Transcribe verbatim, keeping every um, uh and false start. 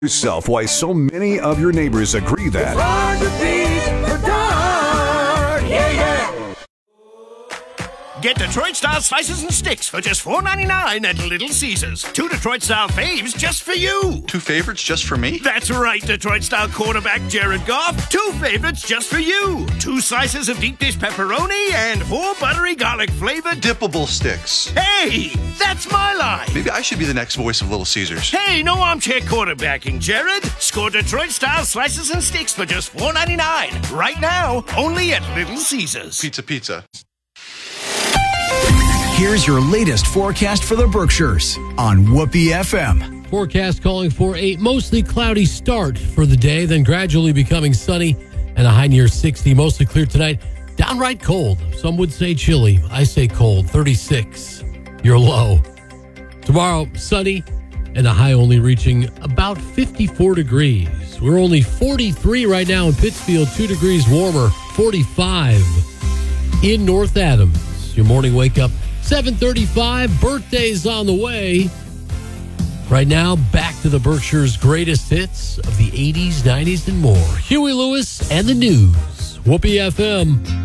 yourself why so many of your neighbors agree that It's hard to beat the dark. Yeah, yeah. Get Detroit-style slices and sticks for just four ninety-nine at Little Caesars. Two Detroit-style faves just for you. Two favorites just for me? That's right, Detroit-style quarterback Jared Goff. Two favorites just for you. Two slices of deep dish pepperoni and four buttery garlic-flavored Dippable sticks. Hey, that's my line. Maybe I should be the next voice of Little Caesars. Hey, no armchair quarterbacking, Jared. Score Detroit-style slices and sticks for just four ninety-nine. Right now, only at Little Caesars. Pizza, pizza. Here's your latest forecast for the Berkshires on Whoopee F M. Forecast calling for a mostly cloudy start for the day, then gradually becoming sunny and a high near sixty. Mostly clear tonight. Downright cold. Some would say chilly. I say cold. thirty-six. Your low. Tomorrow, sunny and a high only reaching about fifty-four degrees. We're only forty-three right now in Pittsfield, two degrees warmer, forty-five in North Adams. Your morning wake up, seven thirty-five. Birthdays on the way. Right now, back to the Berkshires' greatest hits of the eighties, nineties, and more. Huey Lewis and the News. Whoopee F M.